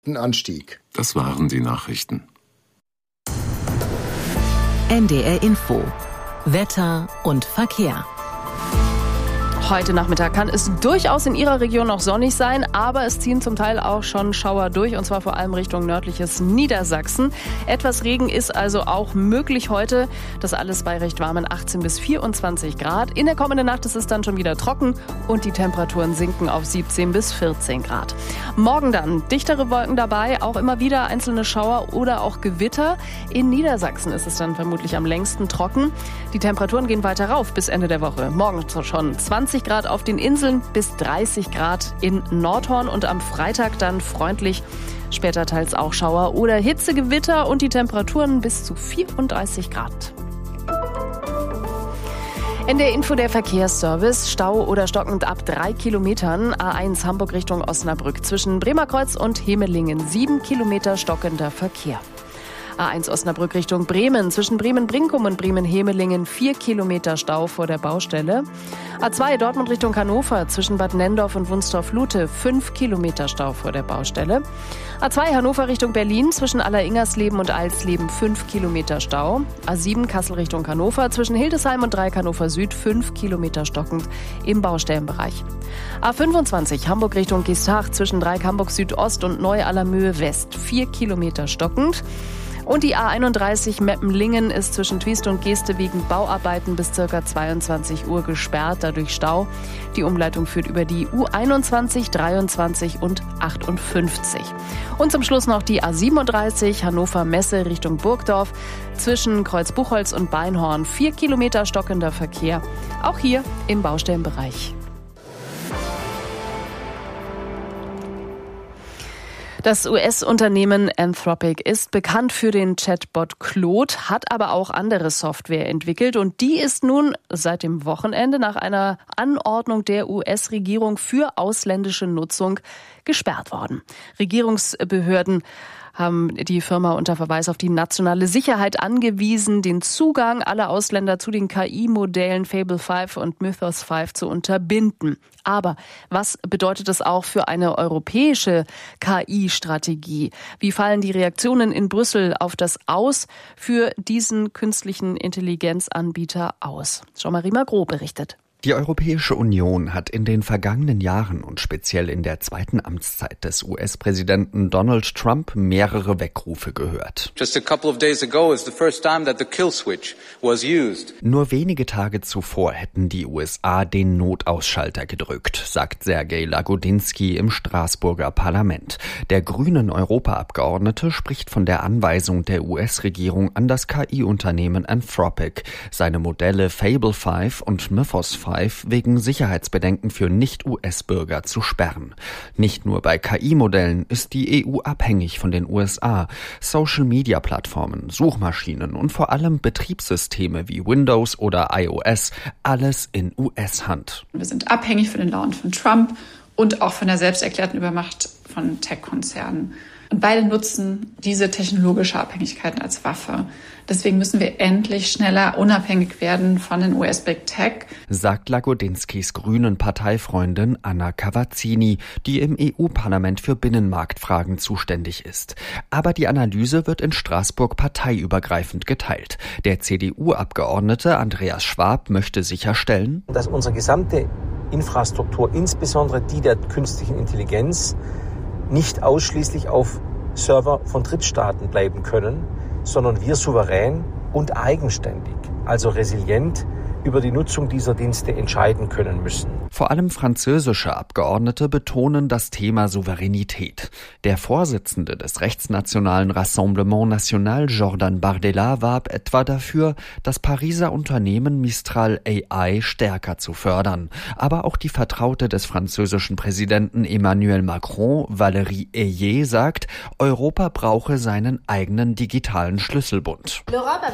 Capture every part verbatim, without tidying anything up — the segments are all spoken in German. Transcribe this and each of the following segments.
Anstieg. Das waren die Nachrichten. N D R Info. Wetter und Verkehr. Heute Nachmittag kann es durchaus in Ihrer Region noch sonnig sein, aber es ziehen zum Teil auch schon Schauer durch, und zwar vor allem Richtung nördliches Niedersachsen. Etwas Regen ist also auch möglich heute. Das alles bei recht warmen achtzehn bis vierundzwanzig Grad. In der kommenden Nacht ist es dann schon wieder trocken und die Temperaturen sinken auf siebzehn bis vierzehn Grad. Morgen dann dichtere Wolken dabei, auch immer wieder einzelne Schauer oder auch Gewitter. In Niedersachsen ist es dann vermutlich am längsten trocken. Die Temperaturen gehen weiter rauf bis Ende der Woche. Morgen schon zwanzig Grad auf den Inseln bis dreißig Grad in Nordhorn und am Freitag dann freundlich, später teils auch Schauer oder Hitzegewitter und die Temperaturen bis zu vierunddreißig Grad. In der Info der Verkehrsservice. Stau oder stockend ab drei Kilometern. A eins Hamburg Richtung Osnabrück. Zwischen Bremerkreuz und Hemelingen sieben Kilometer stockender Verkehr. A eins Osnabrück Richtung Bremen. Zwischen Bremen-Brinkum und Bremen-Hemelingen vier Kilometer Stau vor der Baustelle. A zwei Dortmund Richtung Hannover. Zwischen Bad Nenndorf und Wunstorf-Lute fünf Kilometer Stau vor der Baustelle. A zwei Hannover Richtung Berlin. Zwischen Alleringersleben und Alsleben fünf Kilometer Stau. A sieben Kassel Richtung Hannover. Zwischen Hildesheim und Dreieck Hannover Süd fünf Kilometer stockend im Baustellenbereich. A fünfundzwanzig Hamburg Richtung Geesthacht. Zwischen Dreieck Hamburg Südost und Neu-Allermöhe West vier Kilometer stockend. Und die A einunddreißig Meppenlingen ist zwischen Twiest und Geeste wegen Bauarbeiten bis ca. zweiundzwanzig Uhr gesperrt, dadurch Stau. Die Umleitung führt über die U einundzwanzig, dreiundzwanzig und achtundfünfzig. Und zum Schluss noch die A siebenunddreißig Hannover-Messe Richtung Burgdorf. Zwischen Kreuz-Buchholz und Beinhorn vier Kilometer stockender Verkehr, auch hier im Baustellenbereich. Das U S-Unternehmen Anthropic ist bekannt für den Chatbot Claude, hat aber auch andere Software entwickelt und die ist nun seit dem Wochenende nach einer Anordnung der U S-Regierung für ausländische Nutzung gesperrt worden. Regierungsbehörden haben die Firma unter Verweis auf die nationale Sicherheit angewiesen, den Zugang aller Ausländer zu den K I-Modellen Fable fünf und Mythos fünf zu unterbinden. Aber was bedeutet das auch für eine europäische K I-Strategie? Wie fallen die Reaktionen in Brüssel auf das Aus für diesen künstlichen Intelligenzanbieter aus? Jean-Marie Magro berichtet. Die Europäische Union hat in den vergangenen Jahren und speziell in der zweiten Amtszeit des U S-Präsidenten Donald Trump mehrere Weckrufe gehört. Just a couple of days ago is the first time that the kill switch was used. Nur wenige Tage zuvor hätten die U S A den Notausschalter gedrückt, sagt Sergej Lagodinsky im Straßburger Parlament. Der grünen Europaabgeordnete spricht von der Anweisung der U S-Regierung an das K I-Unternehmen Anthropic, seine Modelle Fable fünf und Mythos fünf wegen Sicherheitsbedenken für Nicht-U S-Bürger zu sperren. Nicht nur bei K I-Modellen ist die E U abhängig von den U S A. Social-Media-Plattformen, Suchmaschinen und vor allem Betriebssysteme wie Windows oder iOS, alles in U S-Hand. Wir sind abhängig von den Launen von Trump und auch von der selbsterklärten Übermacht von Tech-Konzernen. Und beide nutzen diese technologische Abhängigkeiten als Waffe. Deswegen müssen wir endlich schneller unabhängig werden von den U S-Big Tech, sagt Lagodinskys grünen Parteifreundin Anna Cavazzini, die im E U-Parlament für Binnenmarktfragen zuständig ist. Aber die Analyse wird in Straßburg parteiübergreifend geteilt. Der C D U-Abgeordnete Andreas Schwab möchte sicherstellen, dass unsere gesamte Infrastruktur, insbesondere die der künstlichen Intelligenz, nicht ausschließlich auf Server von Drittstaaten bleiben können, sondern wir souverän und eigenständig, also resilient, über die Nutzung dieser Dienste entscheiden können müssen. Vor allem französische Abgeordnete betonen das Thema Souveränität. Der Vorsitzende des rechtsnationalen Rassemblement National, Jordan Bardella, warb etwa dafür, das Pariser Unternehmen Mistral A I stärker zu fördern. Aber auch die Vertraute des französischen Präsidenten Emmanuel Macron, Valérie Ayé, sagt, Europa brauche seinen eigenen digitalen Schlüsselbund.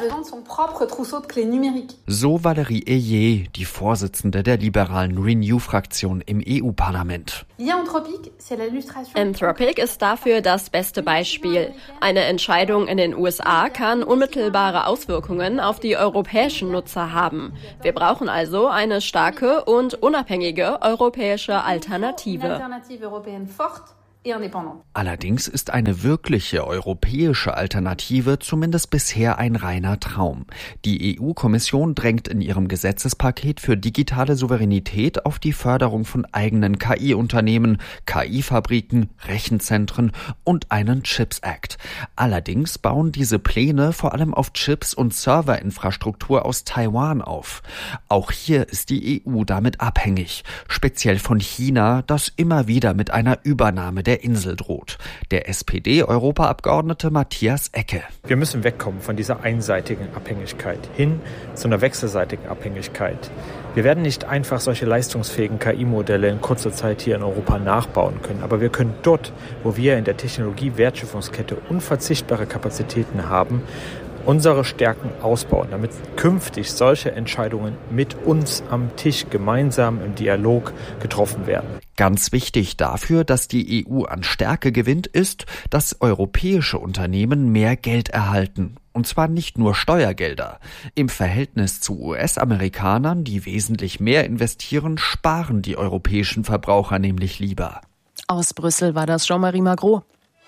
So Valérie Ayé, die Vorsitzende der liberalen Renew-Fraktion im E U-Parlament. Anthropic ist dafür das beste Beispiel. Eine Entscheidung in den U S A kann unmittelbare Auswirkungen auf die europäischen Nutzer haben. Wir brauchen also eine starke und unabhängige europäische Alternative. Allerdings ist eine wirkliche europäische Alternative zumindest bisher ein reiner Traum. Die E U-Kommission drängt in ihrem Gesetzespaket für digitale Souveränität auf die Förderung von eigenen K I-Unternehmen, K I-Fabriken, Rechenzentren und einen Chips Act. Allerdings bauen diese Pläne vor allem auf Chips und Serverinfrastruktur aus Taiwan auf. Auch hier ist die E U damit abhängig, speziell von China, das immer wieder mit einer Übernahme der Insel droht. Der S P D-Europaabgeordnete Matthias Ecke. Wir müssen wegkommen von dieser einseitigen Abhängigkeit hin zu einer wechselseitigen Abhängigkeit. Wir werden nicht einfach solche leistungsfähigen K I-Modelle in kurzer Zeit hier in Europa nachbauen können, aber wir können dort, wo wir in der Technologie-Wertschöpfungskette unverzichtbare Kapazitäten haben, unsere Stärken ausbauen, damit künftig solche Entscheidungen mit uns am Tisch gemeinsam im Dialog getroffen werden. Ganz wichtig dafür, dass die E U an Stärke gewinnt, ist, dass europäische Unternehmen mehr Geld erhalten. Und zwar nicht nur Steuergelder. Im Verhältnis zu U S-Amerikanern, die wesentlich mehr investieren, sparen die europäischen Verbraucher nämlich lieber. Aus Brüssel war das Jean-Marie Magro.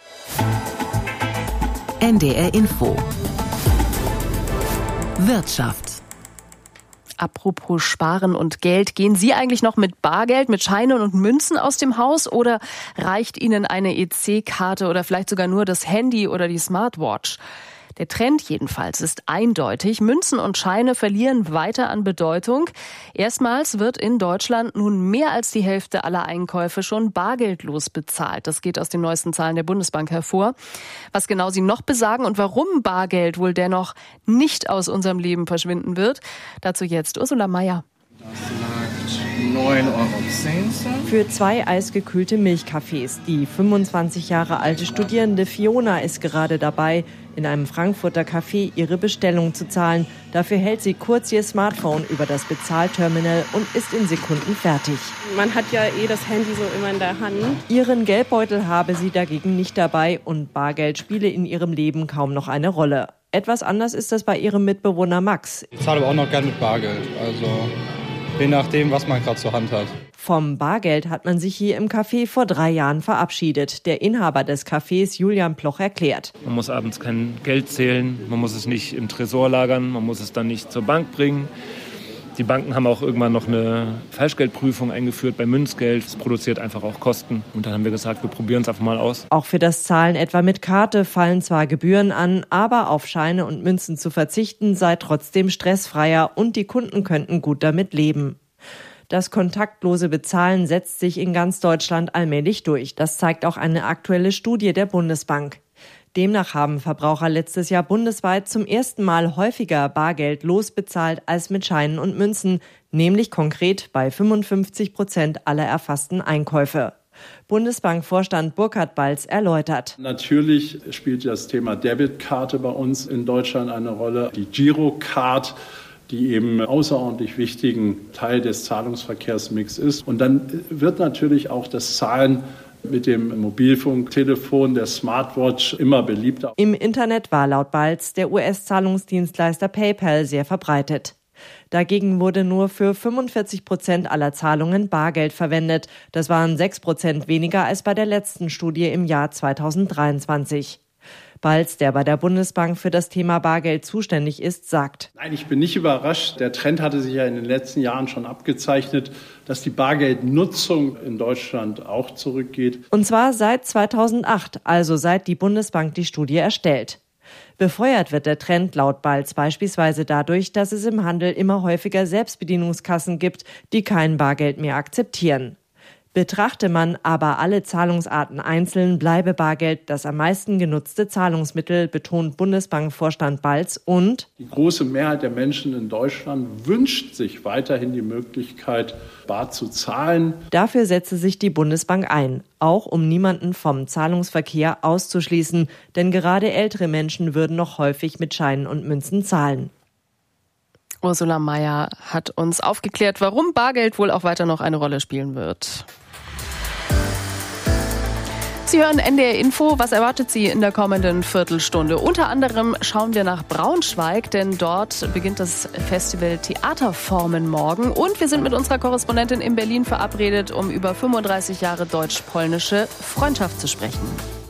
N D R Info Wirtschaft. Apropos Sparen und Geld, gehen Sie eigentlich noch mit Bargeld, mit Scheinen und Münzen aus dem Haus oder reicht Ihnen eine E C-Karte oder vielleicht sogar nur das Handy oder die Smartwatch? Der Trend jedenfalls ist eindeutig. Münzen und Scheine verlieren weiter an Bedeutung. Erstmals wird in Deutschland nun mehr als die Hälfte aller Einkäufe schon bargeldlos bezahlt. Das geht aus den neuesten Zahlen der Bundesbank hervor. Was genau sie noch besagen und warum Bargeld wohl dennoch nicht aus unserem Leben verschwinden wird, dazu jetzt Ursula Meier. neun Euro zehn. Für zwei eisgekühlte Milchkaffees. Die fünfundzwanzig Jahre alte Studierende Fiona ist gerade dabei, in einem Frankfurter Café ihre Bestellung zu zahlen. Dafür hält sie kurz ihr Smartphone über das Bezahlterminal und ist in Sekunden fertig. Man hat ja eh das Handy so immer in der Hand. Ihren Geldbeutel habe sie dagegen nicht dabei und Bargeld spiele in ihrem Leben kaum noch eine Rolle. Etwas anders ist das bei ihrem Mitbewohner Max. Ich zahle aber auch noch gern mit Bargeld, also je nachdem, was man gerade zur Hand hat. Vom Bargeld hat man sich hier im Café vor drei Jahren verabschiedet. Der Inhaber des Cafés, Julian Ploch, erklärt. Man muss abends kein Geld zählen, man muss es nicht im Tresor lagern, man muss es dann nicht zur Bank bringen. Die Banken haben auch irgendwann noch eine Falschgeldprüfung eingeführt bei Münzgeld. Das produziert einfach auch Kosten. Und dann haben wir gesagt, wir probieren es einfach mal aus. Auch für das Zahlen etwa mit Karte fallen zwar Gebühren an, aber auf Scheine und Münzen zu verzichten sei trotzdem stressfreier und die Kunden könnten gut damit leben. Das kontaktlose Bezahlen setzt sich in ganz Deutschland allmählich durch. Das zeigt auch eine aktuelle Studie der Bundesbank. Demnach haben Verbraucher letztes Jahr bundesweit zum ersten Mal häufiger Bargeld losbezahlt als mit Scheinen und Münzen, nämlich konkret bei fünfundfünfzig Prozent aller erfassten Einkäufe. Bundesbankvorstand Burkhard Balz erläutert. Natürlich spielt das Thema Debitkarte bei uns in Deutschland eine Rolle. Die Girocard, die eben außerordentlich wichtigen Teil des Zahlungsverkehrsmix ist. Und dann wird natürlich auch das Zahlen mit dem Mobilfunktelefon, der Smartwatch immer beliebter. Im Internet war laut Balz der U S-Zahlungsdienstleister PayPal sehr verbreitet. Dagegen wurde nur für fünfundvierzig Prozent aller Zahlungen Bargeld verwendet. Das waren sechs Prozent weniger als bei der letzten Studie im Jahr zweitausenddreiundzwanzig. Balz, der bei der Bundesbank für das Thema Bargeld zuständig ist, sagt: Nein, ich bin nicht überrascht. Der Trend hatte sich ja in den letzten Jahren schon abgezeichnet, dass die Bargeldnutzung in Deutschland auch zurückgeht. Und zwar seit zweitausendacht, also seit die Bundesbank die Studie erstellt. Befeuert wird der Trend laut Balz beispielsweise dadurch, dass es im Handel immer häufiger Selbstbedienungskassen gibt, die kein Bargeld mehr akzeptieren. Betrachte man aber alle Zahlungsarten einzeln, bleibe Bargeld das am meisten genutzte Zahlungsmittel, betont Bundesbankvorstand Balz. Und die große Mehrheit der Menschen in Deutschland wünscht sich weiterhin die Möglichkeit, bar zu zahlen. Dafür setze sich die Bundesbank ein, auch um niemanden vom Zahlungsverkehr auszuschließen, denn gerade ältere Menschen würden noch häufig mit Scheinen und Münzen zahlen. Ursula Meier hat uns aufgeklärt, warum Bargeld wohl auch weiter noch eine Rolle spielen wird. Sie hören N D R Info. Was erwartet Sie in der kommenden Viertelstunde? Unter anderem schauen wir nach Braunschweig, denn dort beginnt das Festival Theaterformen morgen. Und wir sind mit unserer Korrespondentin in Berlin verabredet, um über fünfunddreißig Jahre deutsch-polnische Freundschaft zu sprechen.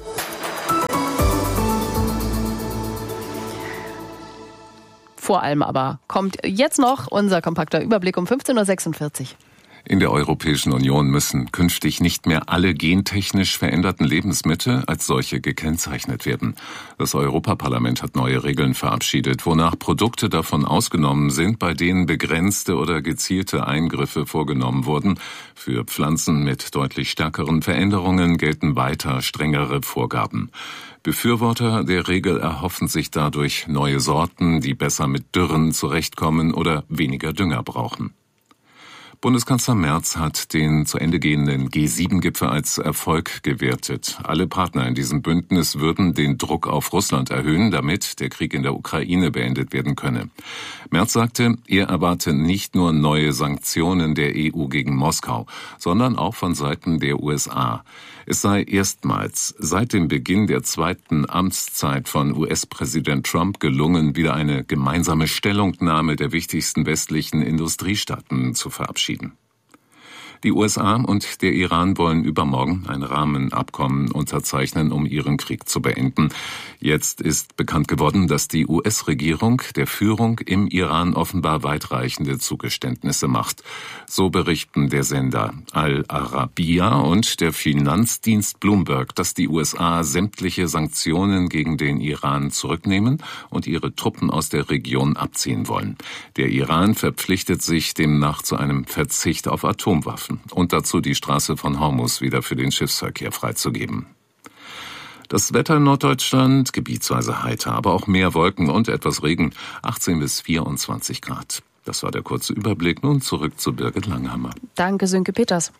Vor allem aber kommt jetzt noch unser kompakter Überblick um fünfzehn Uhr sechsundvierzig. In der Europäischen Union müssen künftig nicht mehr alle gentechnisch veränderten Lebensmittel als solche gekennzeichnet werden. Das Europaparlament hat neue Regeln verabschiedet, wonach Produkte davon ausgenommen sind, bei denen begrenzte oder gezielte Eingriffe vorgenommen wurden. Für Pflanzen mit deutlich stärkeren Veränderungen gelten weiter strengere Vorgaben. Befürworter der Regel erhoffen sich dadurch neue Sorten, die besser mit Dürren zurechtkommen oder weniger Dünger brauchen. Bundeskanzler Merz hat den zu Ende gehenden G sieben Gipfel als Erfolg gewertet. Alle Partner in diesem Bündnis würden den Druck auf Russland erhöhen, damit der Krieg in der Ukraine beendet werden könne. Merz sagte, er erwarte nicht nur neue Sanktionen der E U gegen Moskau, sondern auch von Seiten der U S A. Es sei erstmals seit dem Beginn der zweiten Amtszeit von U S-Präsident Trump gelungen, wieder eine gemeinsame Stellungnahme der wichtigsten westlichen Industriestaaten zu verabschieden. Die U S A und der Iran wollen übermorgen ein Rahmenabkommen unterzeichnen, um ihren Krieg zu beenden. Jetzt ist bekannt geworden, dass die U S-Regierung der Führung im Iran offenbar weitreichende Zugeständnisse macht. So berichten der Sender Al Arabiya und der Finanzdienst Bloomberg, dass die U S A sämtliche Sanktionen gegen den Iran zurücknehmen und ihre Truppen aus der Region abziehen wollen. Der Iran verpflichtet sich demnach zu einem Verzicht auf Atomwaffen und dazu die Straße von Hormuz wieder für den Schiffsverkehr freizugeben. Das Wetter in Norddeutschland gebietsweise heiter, aber auch mehr Wolken und etwas Regen, achtzehn bis vierundzwanzig Grad. Das war der kurze Überblick. Nun zurück zu Birgit Langhammer. Danke, Sönke Peters.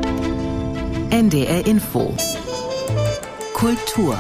N D R Info. Kultur.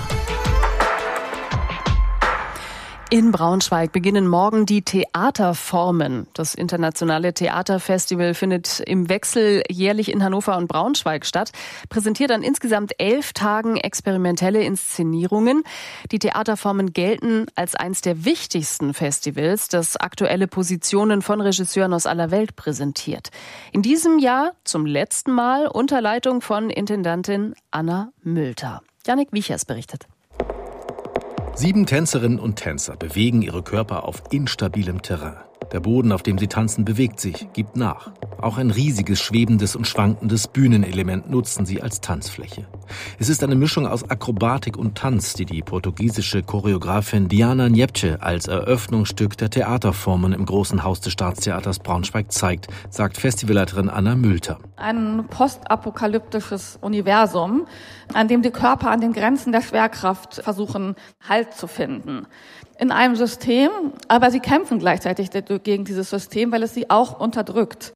In Braunschweig beginnen morgen die Theaterformen. Das internationale Theaterfestival findet im Wechsel jährlich in Hannover und Braunschweig statt, präsentiert an insgesamt elf Tagen experimentelle Inszenierungen. Die Theaterformen gelten als eines der wichtigsten Festivals, das aktuelle Positionen von Regisseuren aus aller Welt präsentiert. In diesem Jahr zum letzten Mal unter Leitung von Intendantin Anna Mülter. Jannik Wiechers berichtet. Sieben Tänzerinnen und Tänzer bewegen ihre Körper auf instabilem Terrain. Der Boden, auf dem sie tanzen, bewegt sich, gibt nach. Auch ein riesiges, schwebendes und schwankendes Bühnenelement nutzen sie als Tanzfläche. Es ist eine Mischung aus Akrobatik und Tanz, die die portugiesische Choreografin Diana Niepce als Eröffnungsstück der Theaterformen im Großen Haus des Staatstheaters Braunschweig zeigt, sagt Festivalleiterin Anna Mülter. Ein postapokalyptisches Universum, an dem die Körper an den Grenzen der Schwerkraft versuchen, Halt zu finden. In einem System, aber sie kämpfen gleichzeitig gegen dieses System, weil es sie auch unterdrückt.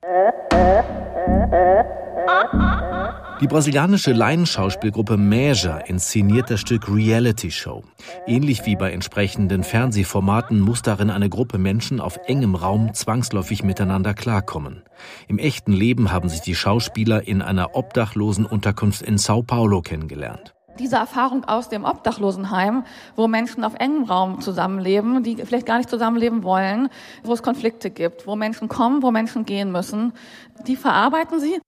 Die brasilianische Laienschauspielgruppe Meja inszeniert das Stück Reality Show. Ähnlich wie bei entsprechenden Fernsehformaten muss darin eine Gruppe Menschen auf engem Raum zwangsläufig miteinander klarkommen. Im echten Leben haben sich die Schauspieler in einer Obdachlosenunterkunft in Sao Paulo kennengelernt. Diese Erfahrung aus dem Obdachlosenheim, wo Menschen auf engem Raum zusammenleben, die vielleicht gar nicht zusammenleben wollen, wo es Konflikte gibt, wo Menschen kommen, wo Menschen gehen müssen, die verarbeiten sie.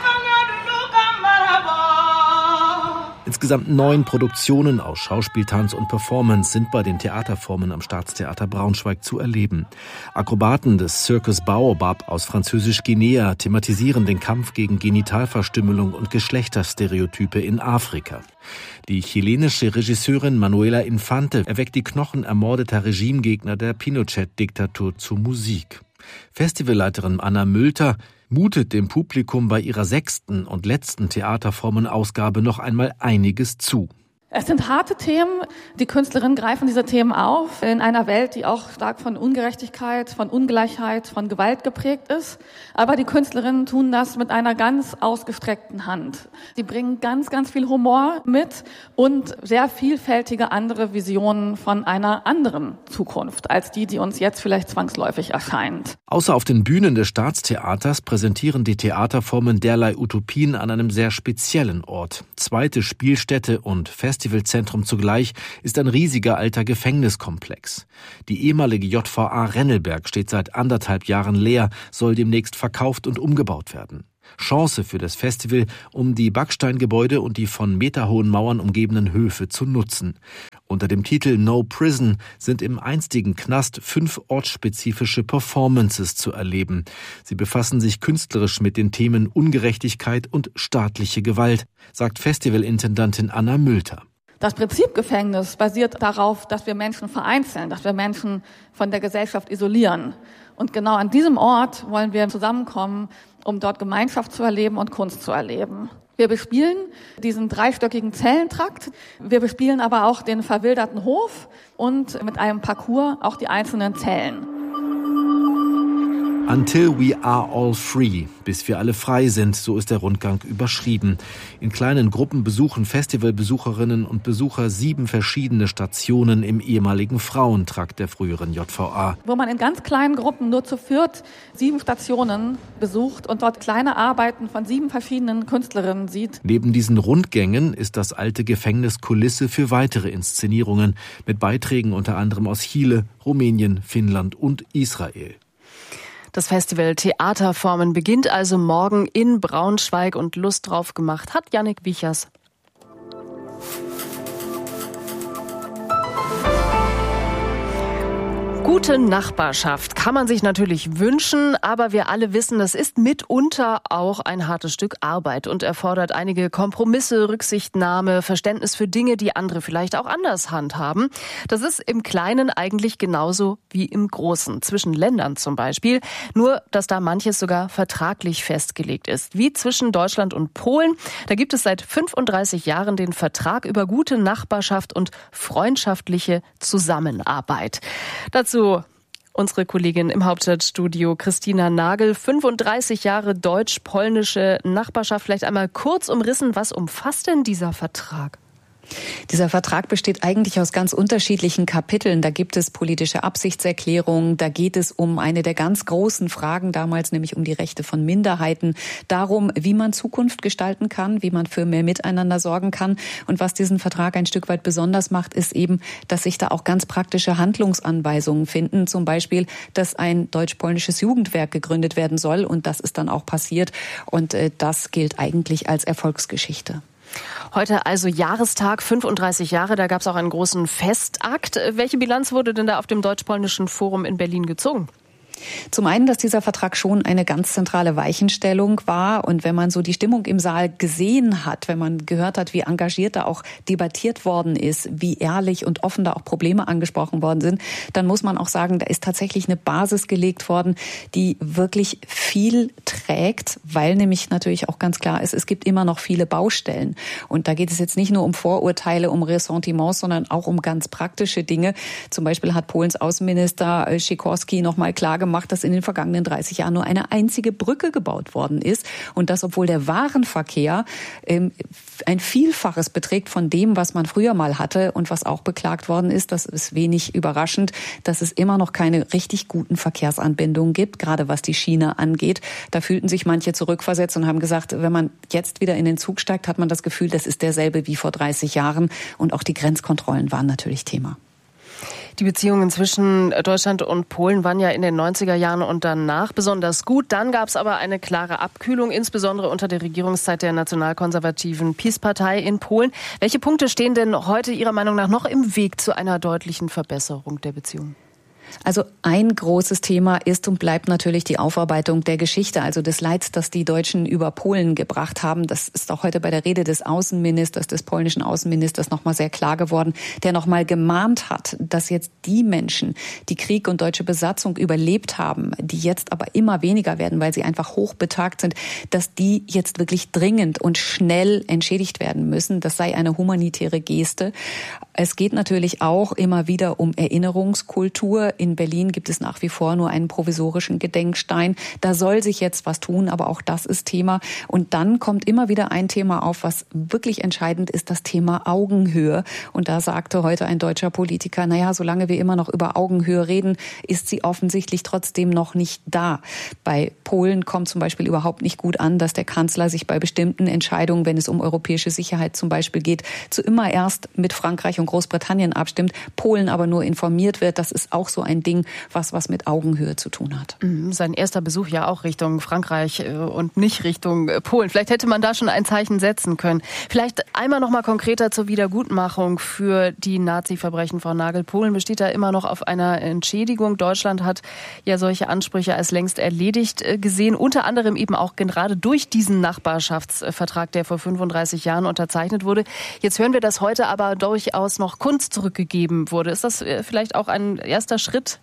Insgesamt neun Produktionen aus Schauspiel, Tanz und Performance sind bei den Theaterformen am Staatstheater Braunschweig zu erleben. Akrobaten des Circus Baobab aus Französisch-Guinea thematisieren den Kampf gegen Genitalverstümmelung und Geschlechterstereotype in Afrika. Die chilenische Regisseurin Manuela Infante erweckt die Knochen ermordeter Regimegegner der Pinochet-Diktatur zu Musik. Festivalleiterin Anna Mülter mutet dem Publikum bei ihrer sechsten und letzten Theaterformenausgabe noch einmal einiges zu. Es sind harte Themen. Die Künstlerinnen greifen diese Themen auf in einer Welt, die auch stark von Ungerechtigkeit, von Ungleichheit, von Gewalt geprägt ist. Aber die Künstlerinnen tun das mit einer ganz ausgestreckten Hand. Sie bringen ganz, ganz viel Humor mit und sehr vielfältige andere Visionen von einer anderen Zukunft als die, die uns jetzt vielleicht zwangsläufig erscheint. Außer auf den Bühnen des Staatstheaters präsentieren die Theaterformen derlei Utopien an einem sehr speziellen Ort. Zweite Spielstätte und Festivalzentrum zugleich ist ein riesiger alter Gefängniskomplex. Die ehemalige J V A Rennelberg steht seit anderthalb Jahren leer, soll demnächst verkauft und umgebaut werden. Chance für das Festival, um die Backsteingebäude und die von meterhohen Mauern umgebenen Höfe zu nutzen. Unter dem Titel No Prison sind im einstigen Knast fünf ortsspezifische Performances zu erleben. Sie befassen sich künstlerisch mit den Themen Ungerechtigkeit und staatliche Gewalt, sagt Festivalintendantin Anna Mülter. Das Prinzip Gefängnis basiert darauf, dass wir Menschen vereinzeln, dass wir Menschen von der Gesellschaft isolieren. Und genau an diesem Ort wollen wir zusammenkommen, um dort Gemeinschaft zu erleben und Kunst zu erleben. Wir bespielen diesen dreistöckigen Zellentrakt, wir bespielen aber auch den verwilderten Hof und mit einem Parcours auch die einzelnen Zellen. Until we are all free, bis wir alle frei sind, so ist der Rundgang überschrieben. In kleinen Gruppen besuchen Festivalbesucherinnen und Besucher sieben verschiedene Stationen im ehemaligen Frauentrakt der früheren J V A. Wo man in ganz kleinen Gruppen nur zu viert sieben Stationen besucht und dort kleine Arbeiten von sieben verschiedenen Künstlerinnen sieht. Neben diesen Rundgängen ist das alte Gefängnis Kulisse für weitere Inszenierungen mit Beiträgen unter anderem aus Chile, Rumänien, Finnland und Israel. Das Festival Theaterformen beginnt also morgen in Braunschweig und Lust drauf gemacht hat Jannik Wichers. Gute Nachbarschaft kann man sich natürlich wünschen, aber wir alle wissen, das ist mitunter auch ein hartes Stück Arbeit und erfordert einige Kompromisse, Rücksichtnahme, Verständnis für Dinge, die andere vielleicht auch anders handhaben. Das ist im Kleinen eigentlich genauso wie im Großen, zwischen Ländern zum Beispiel, nur dass da manches sogar vertraglich festgelegt ist, wie zwischen Deutschland und Polen. Da gibt es seit fünfunddreißig Jahren den Vertrag über gute Nachbarschaft und freundschaftliche Zusammenarbeit. Dazu unsere Kollegin im Hauptstadtstudio Christina Nagel, fünfunddreißig Jahre deutsch-polnische Nachbarschaft. Vielleicht einmal kurz umrissen, was umfasst denn dieser Vertrag? Dieser Vertrag besteht eigentlich aus ganz unterschiedlichen Kapiteln. Da gibt es politische Absichtserklärungen, da geht es um eine der ganz großen Fragen damals, nämlich um die Rechte von Minderheiten, darum, wie man Zukunft gestalten kann, wie man für mehr Miteinander sorgen kann. Und was diesen Vertrag ein Stück weit besonders macht, ist eben, dass sich da auch ganz praktische Handlungsanweisungen finden. Zum Beispiel, dass ein deutsch-polnisches Jugendwerk gegründet werden soll und das ist dann auch passiert. Und äh, das gilt eigentlich als Erfolgsgeschichte. Heute also Jahrestag, fünfunddreißig Jahre, da gab es auch einen großen Festakt. Welche Bilanz wurde denn da auf dem Deutsch-Polnischen Forum in Berlin gezogen? Zum einen, dass dieser Vertrag schon eine ganz zentrale Weichenstellung war. Und wenn man so die Stimmung im Saal gesehen hat, wenn man gehört hat, wie engagiert da auch debattiert worden ist, wie ehrlich und offen da auch Probleme angesprochen worden sind, dann muss man auch sagen, da ist tatsächlich eine Basis gelegt worden, die wirklich viel trägt, weil nämlich natürlich auch ganz klar ist, es gibt immer noch viele Baustellen. Und da geht es jetzt nicht nur um Vorurteile, um Ressentiments, sondern auch um ganz praktische Dinge. Zum Beispiel hat Polens Außenminister Sikorski noch mal klar gemacht, dass in den vergangenen dreißig Jahren nur eine einzige Brücke gebaut worden ist und das, obwohl der Warenverkehr ähm, ein Vielfaches beträgt von dem, was man früher mal hatte und was auch beklagt worden ist. Das ist wenig überraschend, dass es immer noch keine richtig guten Verkehrsanbindungen gibt, gerade was die Schiene angeht. Da fühlten sich manche zurückversetzt und haben gesagt, wenn man jetzt wieder in den Zug steigt, hat man das Gefühl, das ist derselbe wie vor dreißig Jahren und auch die Grenzkontrollen waren natürlich Thema. Die Beziehungen zwischen Deutschland und Polen waren ja in den neunziger Jahren und danach besonders gut. Dann gab es aber eine klare Abkühlung, insbesondere unter der Regierungszeit der nationalkonservativen PiS-Partei in Polen. Welche Punkte stehen denn heute Ihrer Meinung nach noch im Weg zu einer deutlichen Verbesserung der Beziehungen? Also ein großes Thema ist und bleibt natürlich die Aufarbeitung der Geschichte, also des Leids, das die Deutschen über Polen gebracht haben. Das ist auch heute bei der Rede des Außenministers, des polnischen Außenministers nochmal sehr klar geworden, der nochmal gemahnt hat, dass jetzt die Menschen, die Krieg und deutsche Besatzung überlebt haben, die jetzt aber immer weniger werden, weil sie einfach hochbetagt sind, dass die jetzt wirklich dringend und schnell entschädigt werden müssen. Das sei eine humanitäre Geste. Es geht natürlich auch immer wieder um Erinnerungskultur. In Berlin gibt es nach wie vor nur einen provisorischen Gedenkstein. Da soll sich jetzt was tun, aber auch das ist Thema. Und dann kommt immer wieder ein Thema auf, was wirklich entscheidend ist, das Thema Augenhöhe. Und da sagte heute ein deutscher Politiker, naja, solange wir immer noch über Augenhöhe reden, ist sie offensichtlich trotzdem noch nicht da. Bei Polen kommt zum Beispiel überhaupt nicht gut an, dass der Kanzler sich bei bestimmten Entscheidungen, wenn es um europäische Sicherheit zum Beispiel geht, zu immer erst mit Frankreich und Großbritannien abstimmt, Polen aber nur informiert wird. Das ist auch so ein Ding, was was mit Augenhöhe zu tun hat. Sein erster Besuch ja auch Richtung Frankreich und nicht Richtung Polen. Vielleicht hätte man da schon ein Zeichen setzen können. Vielleicht einmal noch mal konkreter zur Wiedergutmachung für die Nazi-Verbrechen, Frau Nagel. Polen besteht da immer noch auf einer Entschädigung. Deutschland hat ja solche Ansprüche als längst erledigt gesehen. Unter anderem eben auch gerade durch diesen Nachbarschaftsvertrag, der vor fünfunddreißig Jahren unterzeichnet wurde. Jetzt hören wir, dass heute aber durchaus noch Kunst zurückgegeben wurde. Ist das vielleicht auch ein erster Schritt?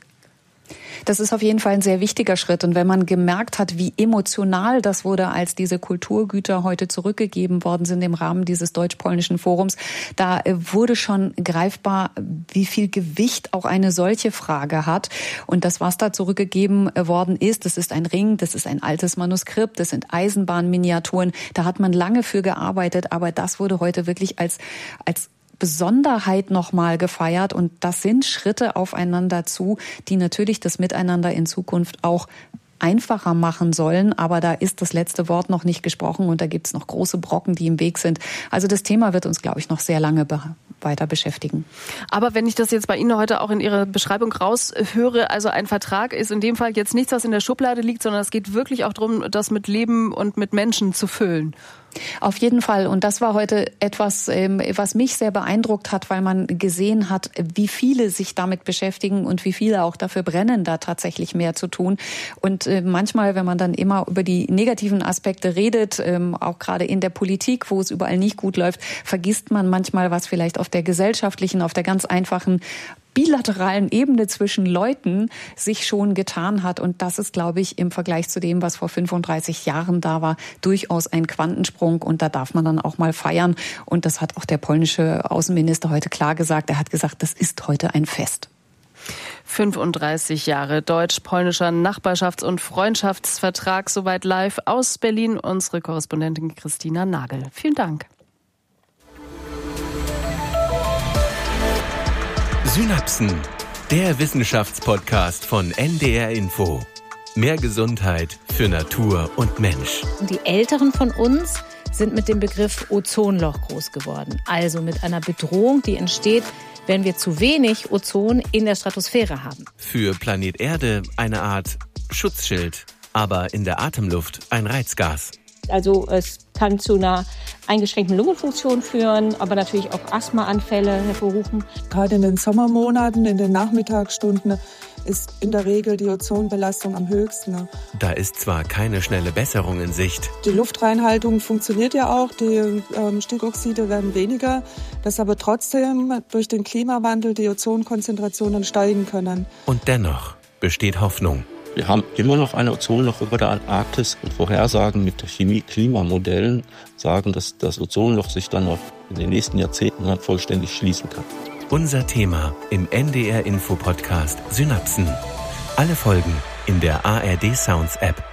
Das ist auf jeden Fall ein sehr wichtiger Schritt. Und wenn man gemerkt hat, wie emotional das wurde, als diese Kulturgüter heute zurückgegeben worden sind im Rahmen dieses deutsch-polnischen Forums, da wurde schon greifbar, wie viel Gewicht auch eine solche Frage hat. Und das, was da zurückgegeben worden ist, das ist ein Ring, das ist ein altes Manuskript, das sind Eisenbahnminiaturen. Da hat man lange für gearbeitet, aber das wurde heute wirklich als, als Besonderheit nochmal gefeiert. Und das sind Schritte aufeinander zu, die natürlich das Miteinander in Zukunft auch einfacher machen sollen. Aber da ist das letzte Wort noch nicht gesprochen und da gibt es noch große Brocken, die im Weg sind. Also das Thema wird uns, glaube ich, noch sehr lange be- weiter beschäftigen. Aber wenn ich das jetzt bei Ihnen heute auch in Ihrer Beschreibung raushöre, also ein Vertrag ist in dem Fall jetzt nichts, was in der Schublade liegt, sondern es geht wirklich auch darum, das mit Leben und mit Menschen zu füllen. Auf jeden Fall. Und das war heute etwas, was mich sehr beeindruckt hat, weil man gesehen hat, wie viele sich damit beschäftigen und wie viele auch dafür brennen, da tatsächlich mehr zu tun. Und manchmal, wenn man dann immer über die negativen Aspekte redet, auch gerade in der Politik, wo es überall nicht gut läuft, vergisst man manchmal, was vielleicht auf der gesellschaftlichen, auf der ganz einfachen bilateralen Ebene zwischen Leuten sich schon getan hat. Und das ist, glaube ich, im Vergleich zu dem, was vor fünfunddreißig Jahren da war, durchaus ein Quantensprung. Und da darf man dann auch mal feiern. Und das hat auch der polnische Außenminister heute klar gesagt. Er hat gesagt, das ist heute ein Fest. fünfunddreißig Jahre deutsch-polnischer Nachbarschafts- und Freundschaftsvertrag. Soweit live aus Berlin. Unsere Korrespondentin Christina Nagel. Vielen Dank. Synapsen, der Wissenschaftspodcast von N D R Info. Mehr Gesundheit für Natur und Mensch. Die Älteren von uns sind mit dem Begriff Ozonloch groß geworden. Also mit einer Bedrohung, die entsteht, wenn wir zu wenig Ozon in der Stratosphäre haben. Für Planet Erde eine Art Schutzschild, aber in der Atemluft ein Reizgas. Also es kann zu einer eingeschränkten Lungenfunktion führen, aber natürlich auch Asthmaanfälle hervorrufen. Gerade in den Sommermonaten, in den Nachmittagsstunden ist in der Regel die Ozonbelastung am höchsten. Da ist zwar keine schnelle Besserung in Sicht. Die Luftreinhaltung funktioniert ja auch, die ähm, Stickoxide werden weniger, dass aber trotzdem durch den Klimawandel die Ozonkonzentrationen steigen können. Und dennoch besteht Hoffnung. Wir haben immer noch ein Ozonloch über der Antarktis und Vorhersagen mit Chemie-Klimamodellen sagen, dass das Ozonloch sich dann noch in den nächsten Jahrzehnten vollständig schließen kann. Unser Thema im N D R Info Podcast Synapsen. Alle Folgen in der A R D Sounds App.